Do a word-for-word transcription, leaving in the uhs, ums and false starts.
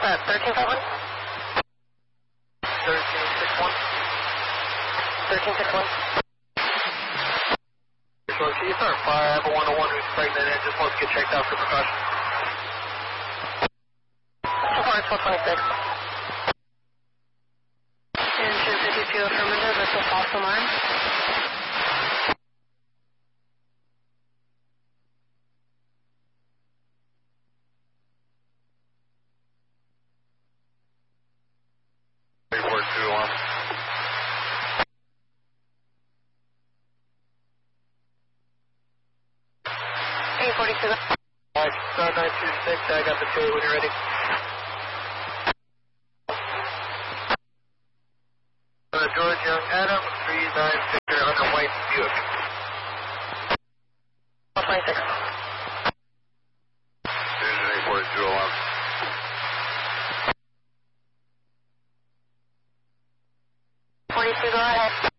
that? thirteen five one? thirteen six one. thirteen six one. So can you start five one oh one who's pregnant and just wants to get checked out for precaution? So far it's four twenty-six. Engine fifty-two affirmative, that's a false alarm. Report two one. eight forty-two. Alright, star nine two six, I got the tail when you're ready. Uh, George Young Adam, three nine Victor under White Buick. four twenty-six. Engine report two oh one. forty-two, go ahead.